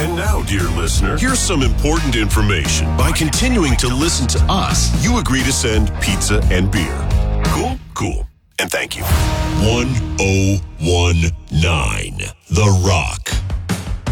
And now, dear listener, here's some important information. By continuing to listen to us, you agree to send pizza and beer. Cool? Cool. And thank you. 1019 The Rock.